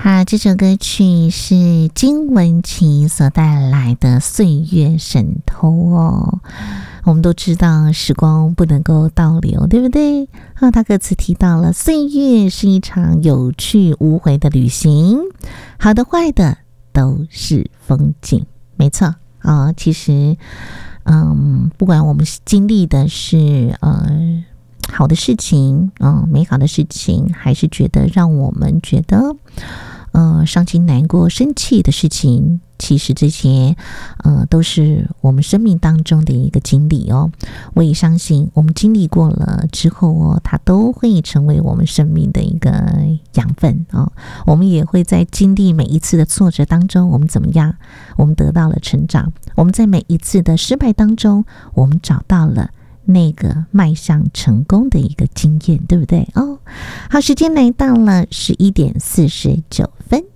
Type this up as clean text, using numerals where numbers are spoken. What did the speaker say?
好，这首歌曲是金玟岐所带来的《岁月神偷》哦。我们都知道时光不能够倒流，对不对？他歌词提到了岁月是一场有去无回的旅行，好的坏的都是风景。没错其实不管我们经历的是好的事情美好的事情，还是觉得让我们觉得伤心难过生气的事情，其实这些都是我们生命当中的一个经历哦。我也相信我们经历过了之后它都会成为我们生命的一个养分我们也会在经历每一次的挫折当中，我们怎么样？我们得到了成长。我们在每一次的失败当中，我们找到了那个迈向成功的一个经验，对不对好，时间来到了11:49。